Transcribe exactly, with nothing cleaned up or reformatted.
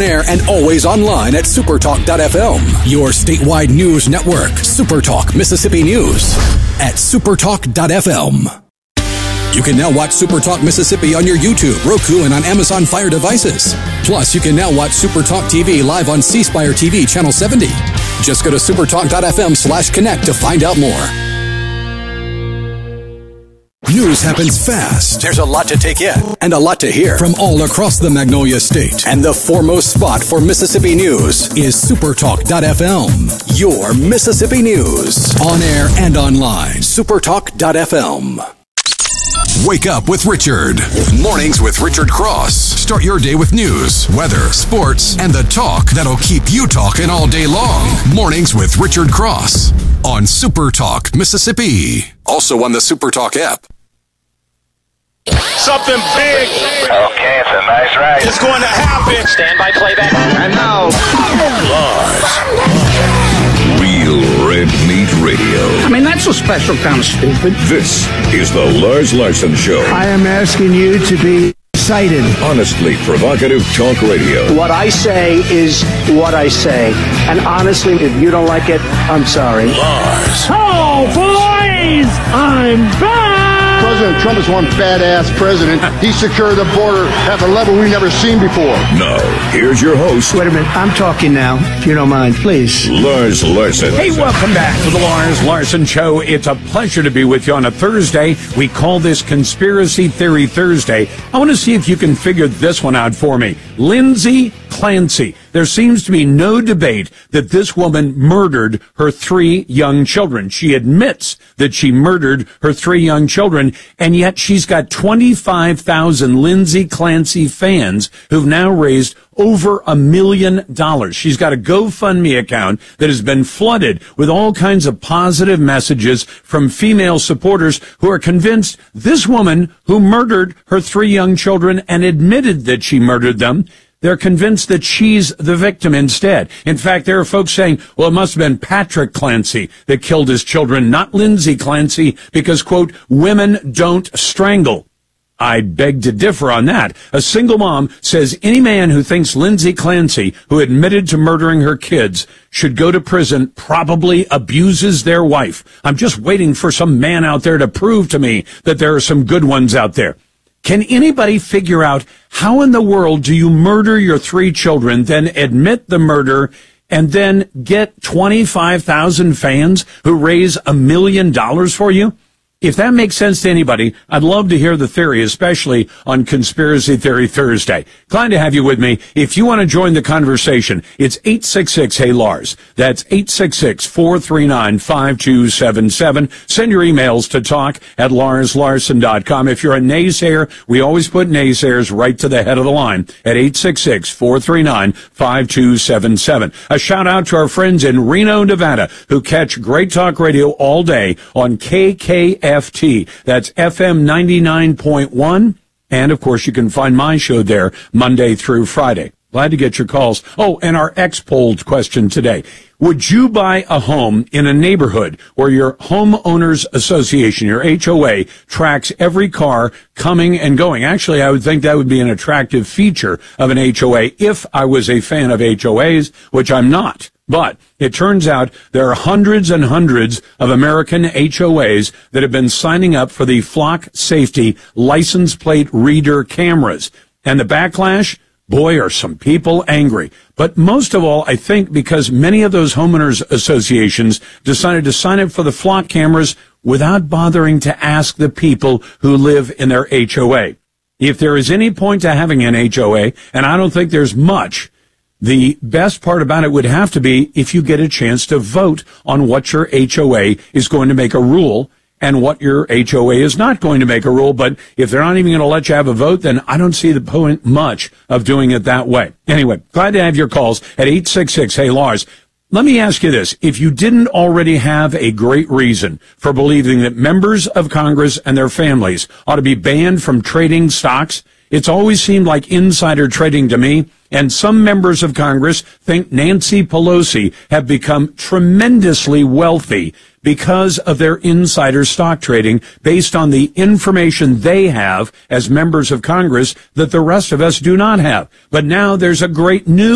air and always online at supertalk dot f m. Your statewide news network, Supertalk Mississippi News at supertalk dot f m. You can now watch Supertalk Mississippi on your YouTube, Roku, and on Amazon Fire devices. Plus, you can now watch Supertalk T V live on C Spire T V Channel seventy. Just go to supertalk dot f m slash connect to find out more. News happens fast. There's a lot to take in and a lot to hear from all across the Magnolia State. And the foremost spot for Mississippi news is supertalk dot f m. Your Mississippi news. On air and online. supertalk dot f m. Wake up with Richard. Mornings with Richard Cross. Start your day with news, weather, sports, and the talk that'll keep you talking all day long. Mornings with Richard Cross on Supertalk Mississippi. Also on the Supertalk app. Something big. Okay, it's a nice ride. It's going to happen. Stand by playback. And now, Live. Real Red Meat Radio. I mean, that's a special kind of stupid. This is the Lars Larson Show. I am asking you to be excited. Honestly provocative talk radio. What I say is what I say. And honestly, if you don't like it, I'm sorry. Lars. Oh, boys! I'm back! President Trump is one badass president. He secured the border at a level we've never seen before. Now, here's your host. Wait a minute. I'm talking now, if you don't mind, please. Lars Larson. Hey, welcome back to the Lars Larson Show. It's a pleasure to be with you on a Thursday. We call this Conspiracy Theory Thursday. I want to see if you can figure this one out for me. Lindsay Clancy. There seems to be no debate that this woman murdered her three young children. She admits that she murdered her three young children, and yet she's got twenty-five thousand Lindsay Clancy fans who've now raised over a million dollars. She's got a GoFundMe account that has been flooded with all kinds of positive messages from female supporters who are convinced this woman who murdered her three young children and admitted that she murdered them, they're convinced that she's the victim instead. In fact, there are folks saying, well, it must have been Patrick Clancy that killed his children, not Lindsay Clancy, because, quote, women don't strangle. I beg to differ on that. A single mom says any man who thinks Lindsay Clancy, who admitted to murdering her kids, should go to prison, probably abuses their wife. I'm just waiting for some man out there to prove to me that there are some good ones out there. Can anybody figure out how in the world do you murder your three children, then admit the murder, and then get twenty-five thousand fans who raise a million dollars for you? If that makes sense to anybody, I'd love to hear the theory, especially on Conspiracy Theory Thursday. Glad to have you with me. If you want to join the conversation, it's eight six six, hey Lars. That's eight six six, four three nine, five two seven seven. Send your emails to talk at lars larson dot com. If you're a naysayer, we always put naysayers right to the head of the line at eight six six, four three nine, five two seven seven. A shout out to our friends in Reno, Nevada, who catch Great Talk Radio all day on K K F T. That's F M ninety-nine point one. And, of course, you can find my show there Monday through Friday. Glad to get your calls. Oh, and our X-polled question today. Would you buy a home in a neighborhood where your homeowners association, your H O A, tracks every car coming and going? Actually, I would think that would be an attractive feature of an H O A if I was a fan of H O As, which I'm not. But it turns out there are hundreds and hundreds of American H O As that have been signing up for the Flock Safety license plate reader cameras. And the backlash? Boy, are some people angry. But most of all, I think because many of those homeowners associations decided to sign up for the Flock cameras without bothering to ask the people who live in their H O A. If there is any point to having an H O A, and I don't think there's much, the best part about it would have to be if you get a chance to vote on what your H O A is going to make a rule and what your H O A is not going to make a rule. But if they're not even going to let you have a vote, then I don't see the point much of doing it that way. Anyway, glad to have your calls at eight six six, hey Lars. Let me ask you this. If you didn't already have a great reason for believing that members of Congress and their families ought to be banned from trading stocks, it's always seemed like insider trading to me, and some members of Congress think Nancy Pelosi have become tremendously wealthy because of their insider stock trading based on the information they have as members of Congress that the rest of us do not have. But now there's a great new